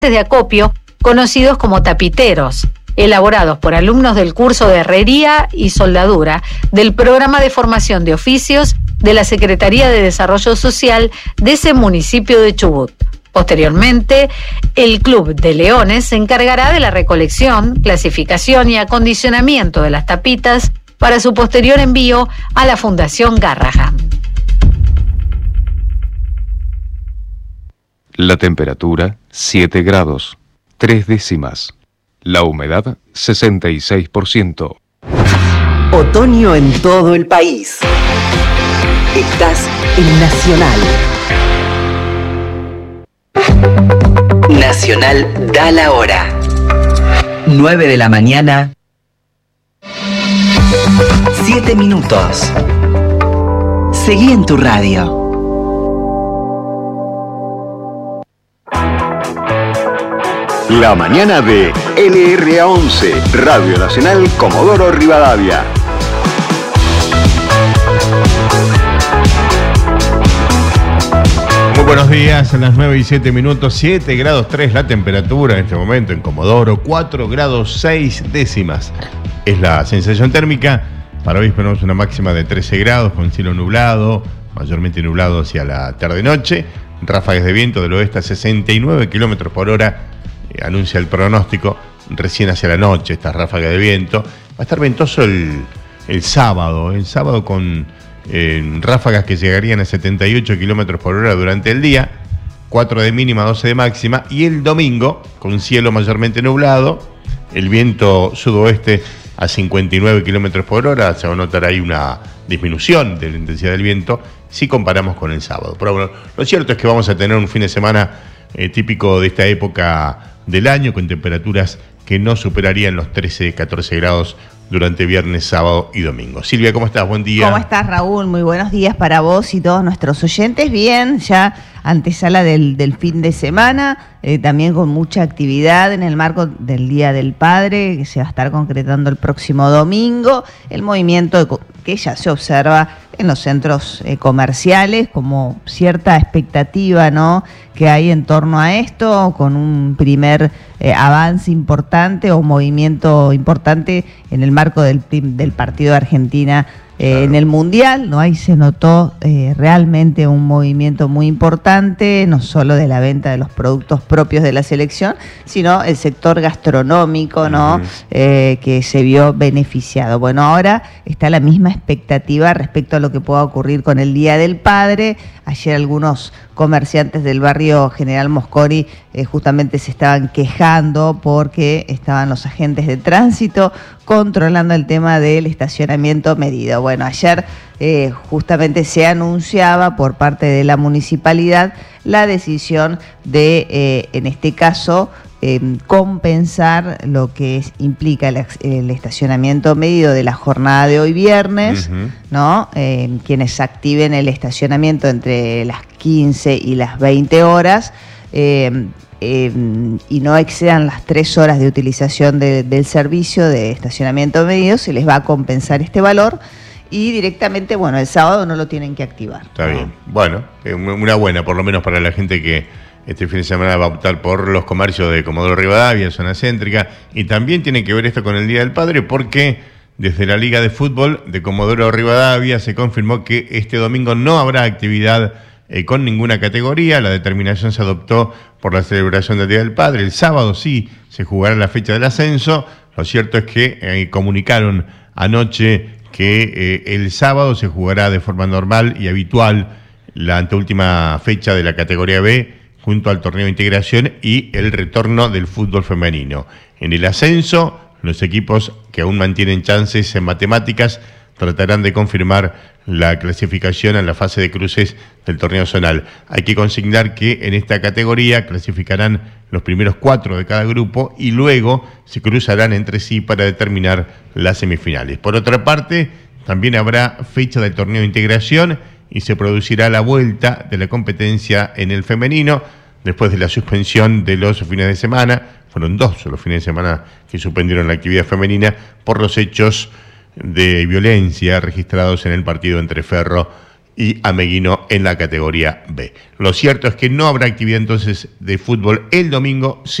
de acopio conocidos como tapiteros, elaborados por alumnos del curso de Herrería y Soldadura del Programa de Formación de Oficios de la Secretaría de Desarrollo Social de ese municipio de Chubut. Posteriormente, el Club de Leones se encargará de la recolección, clasificación y acondicionamiento de las tapitas para su posterior envío a la Fundación Garrahan. La temperatura, 7 grados, 3 décimas. La humedad, 66%. Otoño en todo el país. Estás en Nacional. Nacional da la hora. 9 de la mañana. 7 minutos. Seguí en tu radio. La mañana de LRA11, Radio Nacional Comodoro Rivadavia. Muy buenos días, a las 9 y 7 minutos, 7 grados 3 la temperatura en este momento en Comodoro, 4 grados 6 décimas es la sensación térmica. Para hoy esperamos una máxima de 13 grados con cielo nublado, mayormente nublado hacia la tarde-noche, ráfagas de viento del oeste a 69 kilómetros por hora. Anuncia el pronóstico, recién hacia la noche esta ráfaga de viento. Va a estar ventoso el sábado con ráfagas que llegarían a 78 kilómetros por hora durante el día, 4 de mínima, 12 de máxima, y el domingo con cielo mayormente nublado, el viento sudoeste a 59 kilómetros por hora. Se va a notar ahí una disminución de la intensidad del viento si comparamos con el sábado. Pero bueno, lo cierto es que vamos a tener un fin de semana típico de esta época del año, con temperaturas que no superarían los 13, 14 grados durante viernes, sábado y domingo. Silvia, ¿cómo estás? Buen día. ¿Cómo estás, Raúl? Muy buenos días para vos y todos nuestros oyentes. Bien, ya antesala del fin de semana, también con mucha actividad en el marco del Día del Padre, que se va a estar concretando el próximo domingo. El movimiento que ya se observa en los centros comerciales, como cierta expectativa, ¿no?, que hay en torno a esto, con un primer avance importante o movimiento importante en el marco del partido de Argentina en el Mundial, ¿no? Ahí se notó realmente un movimiento muy importante, no solo de la venta de los productos propios de la selección, sino el sector gastronómico, ¿no? Que se vio beneficiado. Bueno, ahora está la misma expectativa respecto a lo que pueda ocurrir con el Día del Padre. Ayer algunos comerciantes del barrio General Mosconi justamente se estaban quejando porque estaban los agentes de tránsito controlando el tema del estacionamiento medido. Bueno, ayer justamente se anunciaba por parte de la municipalidad la decisión de, en este caso, compensar lo que implica el estacionamiento medido de la jornada de hoy viernes, ¿no? Quienes activen el estacionamiento entre las 15 y las 20 horas y no excedan las 3 horas de utilización del servicio de estacionamiento medido, se les va a compensar este valor. Y directamente, bueno, el sábado no lo tienen que activar. Está bien. Bueno, una buena, por lo menos para la gente que este fin de semana va a optar por los comercios de Comodoro Rivadavia, zona céntrica. Y también tiene que ver esto con el Día del Padre, porque desde la Liga de Fútbol de Comodoro Rivadavia se confirmó que este domingo no habrá actividad con ninguna categoría. La determinación se adoptó por la celebración del Día del Padre. El sábado sí se jugará la fecha del ascenso. Lo cierto es que comunicaron anoche que el sábado se jugará de forma normal y habitual la anteúltima fecha de la categoría B junto al torneo de integración y el retorno del fútbol femenino. En el ascenso, los equipos que aún mantienen chances en matemáticas tratarán de confirmar la clasificación a la fase de cruces del torneo zonal. Hay que consignar que en esta categoría clasificarán los primeros 4 de cada grupo y luego se cruzarán entre sí para determinar las semifinales. Por otra parte, también habrá fecha del torneo de integración y se producirá la vuelta de la competencia en el femenino después de la suspensión de los fines de semana. Fueron 2 los fines de semana que suspendieron la actividad femenina por los hechos de violencia registrados en el partido entre Ferro y Ameguino en la categoría B. Lo cierto es que no habrá actividad entonces de fútbol el domingo.